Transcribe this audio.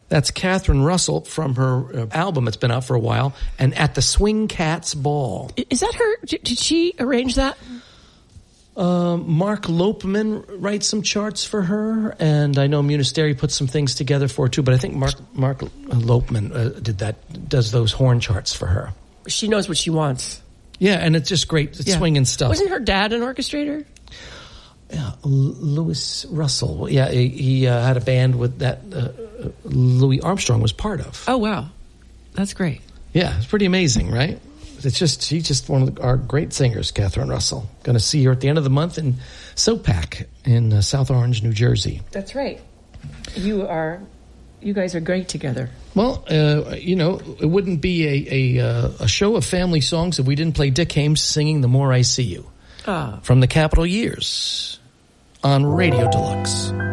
That's Catherine Russell from her album that's been out for a while, and At the Swing Cats Ball. Is that her? Did she arrange that? Mark Lopeman writes some charts for her, and I know Munisteri put some things together for her too, but I think Mark Lopeman does those horn charts for her. She knows what she wants. Yeah, and it's just great. It's swinging stuff. Wasn't her dad an orchestrator? Yeah, Louis Russell. Yeah, he had a band with that Louis Armstrong was part of. Oh, wow. That's great. Yeah, it's pretty amazing, right? She's just one of our great singers, Catherine Russell. Going to see her at the end of the month in SOPAC in South Orange, New Jersey. That's right. You guys are great together. Well, it wouldn't be a show of family songs if we didn't play Dick Haymes singing The More I See You from the Capitol Years on Radio Deluxe.